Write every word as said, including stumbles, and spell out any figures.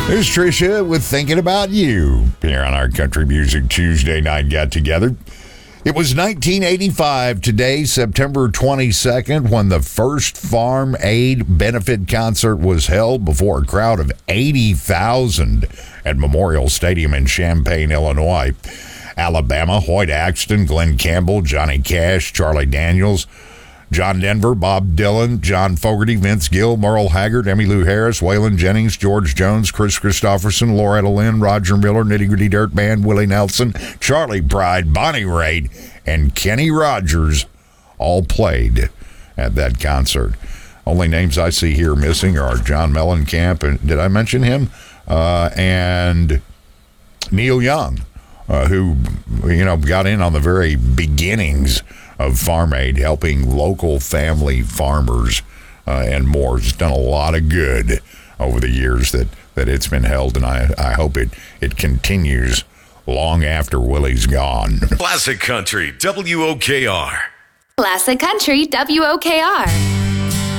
Here's Tricia with Thinking About You here on our Country Music Tuesday night get-together. It was nineteen eighty-five today, September twenty-second, when the first Farm Aid benefit concert was held before a crowd of eighty thousand at Memorial Stadium in Champaign, Illinois. Alabama, Hoyt Axton, Glenn Campbell, Johnny Cash, Charlie Daniels, John Denver, Bob Dylan, John Fogerty, Vince Gill, Merle Haggard, Emmylou Harris, Waylon Jennings, George Jones, Chris Christopherson, Loretta Lynn, Roger Miller, Nitty Gritty Dirt Band, Willie Nelson, Charlie Pride, Bonnie Raitt, and Kenny Rogers all played at that concert. Only names I see here missing are John Mellencamp, and did I mention him? Uh, and Neil Young, uh, who, you know, got in on the very beginnings of Farm Aid, helping local family farmers uh, and more. It's done a lot of good over the years that, that it's been held, and I, I hope it, it continues long after Willie's gone. Classic Country, W O K R. Classic Country, W O K R.